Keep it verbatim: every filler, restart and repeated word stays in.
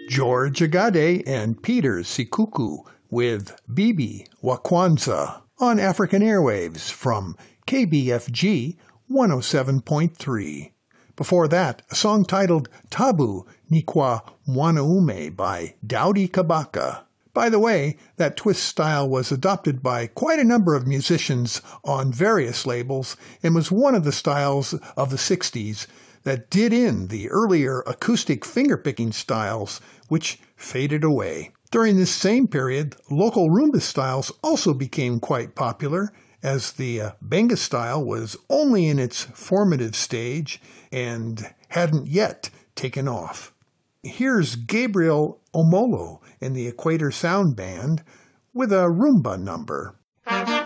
George Agade and Peter Sikuku with Bibi wa Kwanzaa on African airwaves from K B F G one oh seven point three. Before that, a song titled Tabu Nikwa Wanaume by Daudi Kabaka. By the way, that twist style was adopted by quite a number of musicians on various labels and was one of the styles of the sixties that did in the earlier acoustic fingerpicking styles, which faded away. During this same period, local rumba styles also became quite popular, as the uh, benga style was only in its formative stage and hadn't yet taken off. Here's Gabriel Omolo and the Equator Sound Band with a rumba number.